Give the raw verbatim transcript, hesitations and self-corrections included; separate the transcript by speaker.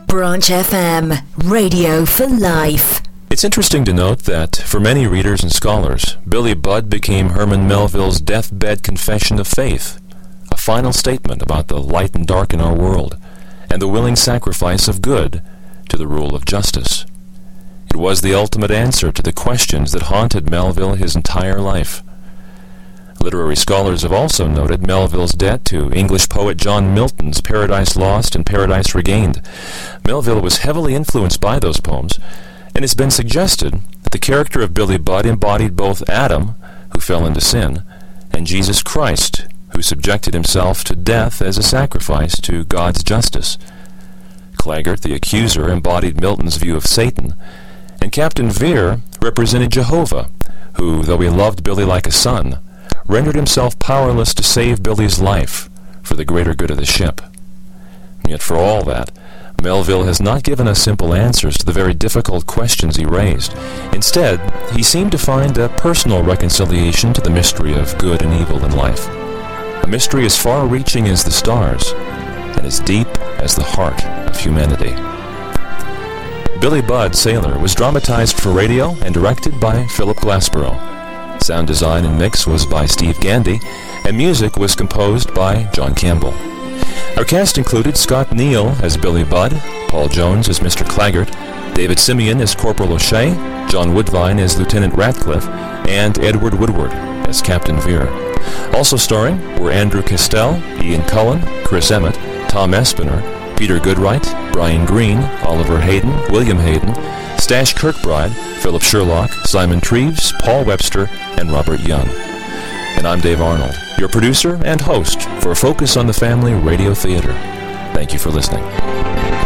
Speaker 1: Branch F M, radio for life.
Speaker 2: It's interesting to note that, for many readers and scholars, Billy Budd became Herman Melville's deathbed confession of faith, a final statement about the light and dark in our world, and the willing sacrifice of good to the rule of justice. It was the ultimate answer to the questions that haunted Melville his entire life. Literary scholars have also noted Melville's debt to English poet John Milton's Paradise Lost and Paradise Regained. Melville was heavily influenced by those poems, and it's been suggested that the character of Billy Budd embodied both Adam, who fell into sin, and Jesus Christ, who subjected himself to death as a sacrifice to God's justice. Claggart, the accuser, embodied Milton's view of Satan, and Captain Vere represented Jehovah, who, though he loved Billy like a son, rendered himself powerless to save Billy's life for the greater good of the ship. Yet for all that, Melville has not given us simple answers to the very difficult questions he raised. Instead, he seemed to find a personal reconciliation to the mystery of good and evil in life, a mystery as far-reaching as the stars and as deep as the heart of humanity. Billy Budd, Sailor, was dramatized for radio and directed by Philip Glassborough. Sound design and mix was by Steve Gandy, and music was composed by John Campbell. Our cast included Scott Neal as Billy Budd, Paul Jones as Mister Claggart, David Simeon as Corporal O'Shea, John Woodvine as Lieutenant Ratcliffe, and Edward Woodward as Captain Vere. Also starring were Andrew Castell, Ian Cullen, Chris Emmett, Tom Espiner, Peter Goodright, Brian Green, Oliver Hayden, William Hayden, Stash Kirkbride, Philip Sherlock, Simon Treves, Paul Webster, and Robert Young. And I'm Dave Arnold, your producer and host for Focus on the Family Radio Theater. Thank you for listening.